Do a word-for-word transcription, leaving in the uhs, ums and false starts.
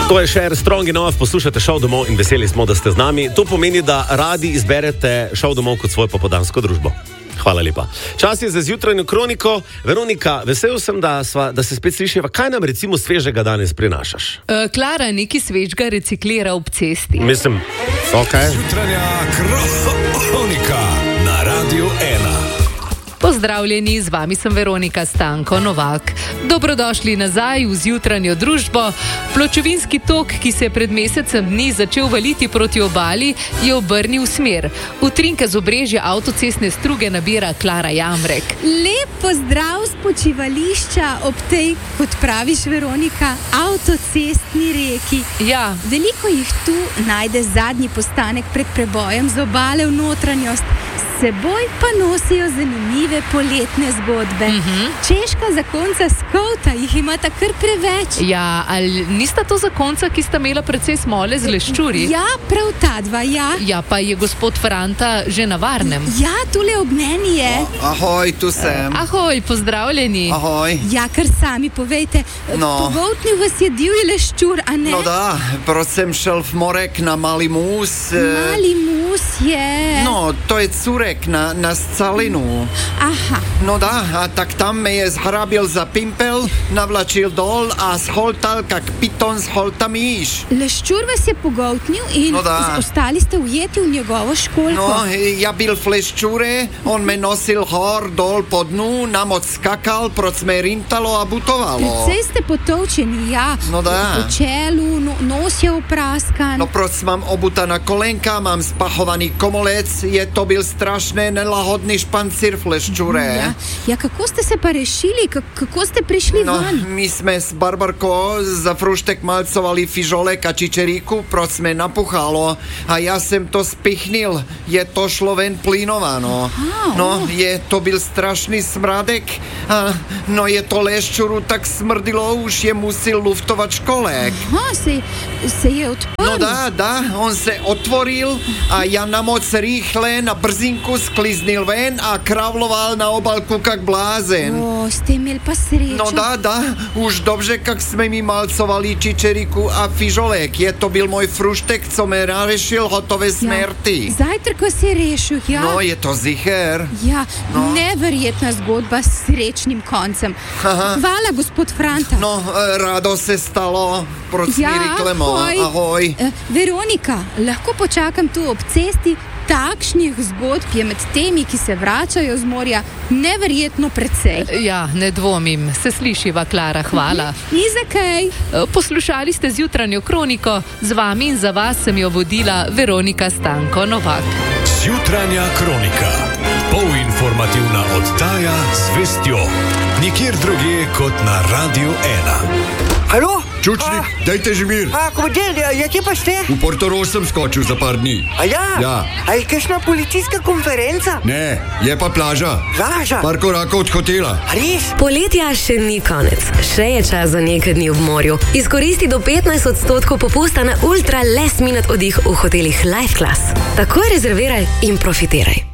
To je Cher, Strong Enough, poslušate šov domov in veseli smo, da ste z nami. To pomeni, da radi izberete šov domov kot svojo popoldansko družbo. Hvala lepa. Čas je za zjutranjo kroniko. Veronika, vesel sem, da, sva, da se spet slišiva. Kaj nam recimo svežega danes prinašaš? Uh, Klara nekaj svežega reciklira ob cesti. Mislim, ok. Zjutranja kronika na Radiu ena. Pozdravljeni, z vami sem Veronika Stanko Novak. Dobrodošli nazaj v zjutranjo družbo. Pločevinski tok, ki se je pred mesecem dni začel valiti proti obali, je obrnil smer. Utrinke z obrežja avtocestne struge nabira Klara Jamrek. Lep pozdrav z počivališča ob tej, kot praviš Veronika, avtocestni reki. Ja. Veliko jih tu najde zadnji postanek pred prebojem z obale v notranjost. Seboj pa nosijo zanimive poletne zgodbe. Uh-huh. Češka zakonca Skouta jih imata kar preveč. Ja, ali nista to zakonca, ki sta imela precej smole z leščuri? Ja, prav ta dva, ja. Ja, pa je gospod Franta že na varnem. Ja, tule ob meni je. O, ahoj, tu sem. Ahoj, pozdravljeni. Ahoj. Ja, kar sami povejte. No. Pogoltnil vas je divji leščur, a ne? No da, proč jsem šel v morek na malý mús. Mali mus je. No, to je curek na, na scalinu. Aha. No da, a tak tam me je zhrabil za pimpel, navlačil dol a scholtal, kak piton scholta míš. Leščur vas je pogoltnil in No da. ostali ste ujeti v njegovo školjko. No, ja bil v leščure, on me nosil hor, dol po dnu, namoc skakal, proč me rintalo a butovalo. Precej ste potovčeni, ja. No da. Po čelu, no, nos je upraskan. No proč mám obutaná kolenka, mám spachovaný komolec, je to byl strašné nelahodný špancír v leščure. Ja, ja, kako ste se pa rešili? K- kako ste prišli No, ven? my sme s Barbarkou za fruštek malcovali fižolek a čičeríku, proč sme napuchalo a ja sem to spichnil, je to šlo ven plynováno. Aha, No, oh. je to byl strašný smradek a no je to leščuru tak smrdilo, už je musil luftovať školek. Aha, se, se je odprl. No da, da, on se otvoril a ja na moc rýchle, na brzinku skliznil ven a kravloval na obalku kak blázen. O, ste imeli pa srečo. No da, da, už dobře, kak sme mi malcovali čičeriku a fižolek. Je to byl môj fruštek, co me narešil hotové smerty. Zajtrk vas je rešil, ja. No, je to zicher. Ja, No. neverjetna zgodba s srečnim koncem. Aha. Hvala, gospod Franta. No, e, rado se stalo. Proč ja, mi reklamo? ahoj. Ahoj. Eh, Veronika, lahko počakam tu ob cesti? Takšnih zgodb je med temi, ki se vračajo z morja, neverjetno precej. Ja, ne dvomim. Se slišiva, Klara, hvala. Ni za kaj. Poslušali ste zjutranjo kroniko, z vami in za vas sem jo vodila Veronika Stanko Novak. Zjutranja kronika. Polinformativna oddaja z vestjo. Nikjer drugje kot na Radiu ena. Alo? Čučnik, dajte že mir. A, komadel, ja, kje pa ste? V Portorož sem skočil za par dni. A ja? Ja. A je kakšna policijska konferenca? Ne, je pa plaža. Plaža? Par korakov od hotela. A res? Poletja še ni konec, še je čas za nekaj dni v morju. Izkoristi do petnajst odstotkov popusta na ultra last minute oddih v hotelih Life Class. Takoj rezerviraj in profitiraj.